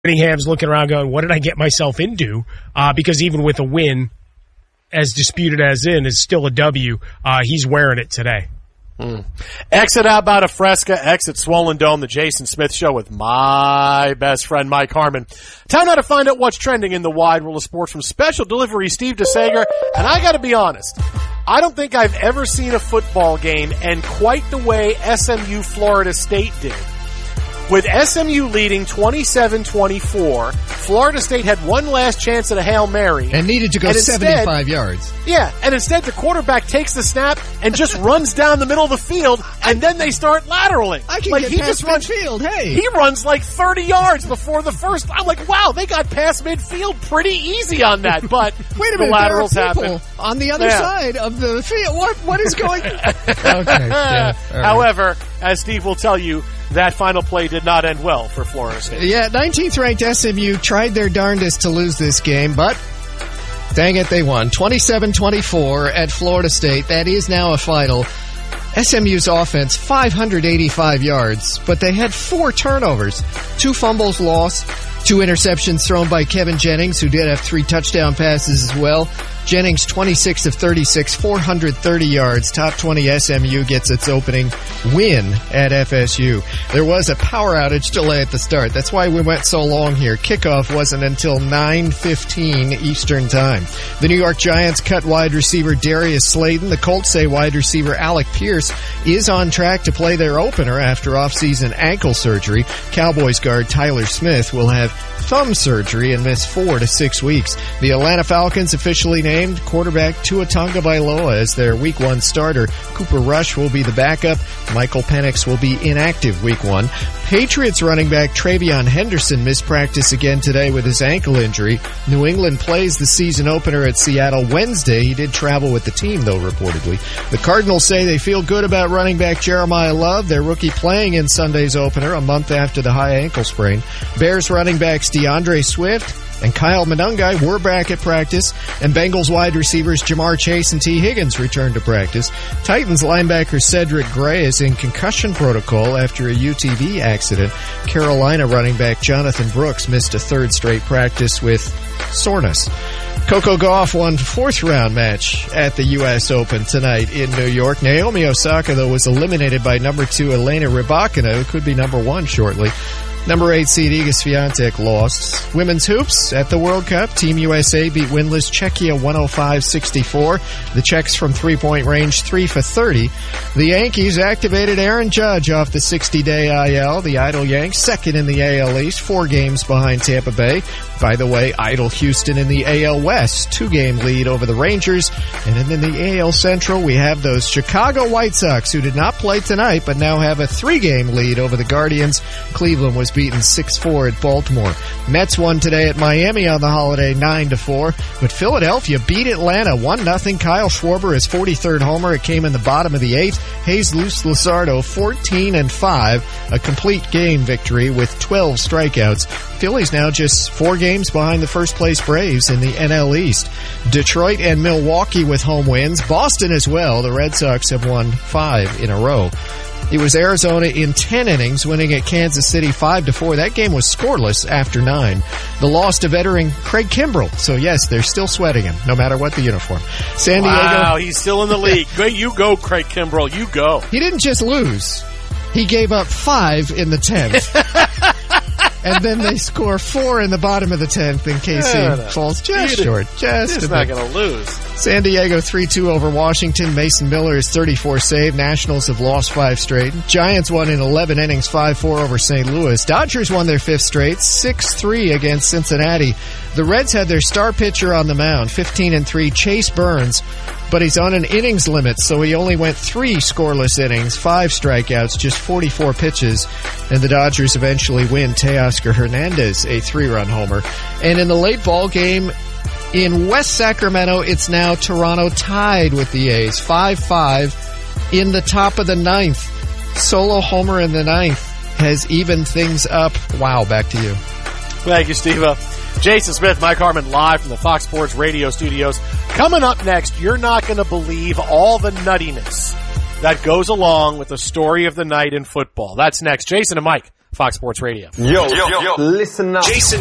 Birmingham's looking around going, what did I get myself into? Because even with a win, as disputed as is still a W, he's wearing it today. Exit Outbound of Fresca, exit Swollen Dome, the Jason Smith Show with my best friend, Mike Harmon. Time now to find out what's trending in the wide world of sports from Special Delivery Steve DeSager. And I got to be honest, I don't think I've ever seen a football game end quite the way SMU Florida State did. With SMU leading 27-24, Florida State had one last chance at a Hail Mary. And needed to go 75 yards. Yeah, and instead the quarterback takes the snap and just runs down the middle of the field, and then they start lateraling. I can get past midfield, hey. He runs like 30 yards before the first. I'm like, wow, they got past midfield pretty easy on that, but wait a the minute, laterals there are people happen. On the other side of the field. What is going on? Okay, yeah, right. However, as Steve will tell you, that final play did not end well for Florida State. Yeah, 19th ranked SMU tried their darndest to lose this game, but dang it, they won. 27-24 at Florida State. That is now a final. SMU's offense, 585 yards, but they had 4 turnovers, 2 fumbles lost, 2 interceptions thrown by Kevin Jennings, who did have 3 touchdown passes as well. Jennings, 26 of 36, 430 yards. Top 20 SMU gets its opening win at FSU. There was a power outage delay at the start. That's why we went so long here. Kickoff wasn't until 9:15 Eastern Time. The New York Giants cut wide receiver Darius Slayton. The Colts say wide receiver Alec Pierce is on track to play their opener after offseason ankle surgery. Cowboys guard Tyler Smith will have thumb surgery and miss 4 to 6 weeks. The Atlanta Falcons officially named quarterback Tua Tagovailoa as their Week 1 starter. Cooper Rush will be the backup. Michael Penix will be inactive Week 1. Patriots running back Travion Henderson missed practice again today with his ankle injury. New England plays the season opener at Seattle Wednesday. He did travel with the team, though, reportedly. The Cardinals say they feel good about running back Jeremiah Love, their rookie, playing in Sunday's opener a month after the high ankle sprain. Bears running backs DeAndre Swift and Kyle Monungai were back at practice, and Bengals wide receivers Jamar Chase and T. Higgins returned to practice. Titans linebacker Cedric Gray is in concussion protocol after a UTV accident. Carolina running back Jonathan Brooks missed a 3rd straight practice with soreness. Coco Gauff won 4th round match at the U.S. Open tonight in New York. Naomi Osaka, though, was eliminated by number 2 Elena Rybakina, who could be number 1 shortly. Number 8 seed Iga Swiatek lost. Women's hoops at the World Cup. Team USA beat winless Czechia 105-64. The Czechs from 3-point range 3 for 30. The Yankees activated Aaron Judge off the 60-day IL. The Idle Yanks second in the AL East, 4 games behind Tampa Bay. By the way, Idle Houston in the AL West, 2-game lead over the Rangers. And then in the AL Central, we have those Chicago White Sox who did not play tonight but now have a 3-game lead over the Guardians. Cleveland was beaten 6-4 at Baltimore. Mets won today at Miami on the holiday 9-4, but Philadelphia beat Atlanta 1-0. Kyle Schwarber, his 43rd homer. It came in the bottom of the 8th. Jesus Luzardo 14-5, a complete game victory with 12 strikeouts. Phillies now just 4 games behind the first place Braves in the NL East. Detroit and Milwaukee with home wins. Boston as well. The Red Sox have won 5 in a row. It was Arizona in 10 innings, winning at Kansas City 5-4. That game was scoreless after 9. The loss to veteran Craig Kimbrell. So yes, they're still sweating him, no matter what the uniform. San Diego. Wow, he's still in the league. You go, Craig Kimbrell. You go. He didn't just lose. He gave up 5 in the 10th. And then they score 4 in the bottom of the 10th, and KC falls just short. He's not going to lose. San Diego 3-2 over Washington. Mason Miller is 34 save. Nationals have lost 5 straight. Giants won in 11 innings, 5-4 over St. Louis. Dodgers won their 5th straight, 6-3 against Cincinnati. The Reds had their star pitcher on the mound, 15-3, Chase Burns, but he's on an innings limit, so he only went 3 scoreless innings, 5 strikeouts, just 44 pitches, and the Dodgers eventually win. Teoscar Hernandez, a 3-run homer. And in the late ball game in West Sacramento, it's now Toronto tied with the A's, 5-5 in the top of the 9th. Solo homer in the 9th has evened things up. Wow, back to you. Thank you, Steve. Jason Smith, Mike Harmon, live from the Fox Sports Radio studios. Coming up next, you're not going to believe all the nuttiness that goes along with the story of the night in football. That's next. Jason and Mike Fox Sports Radio. Yo, listen up. Jason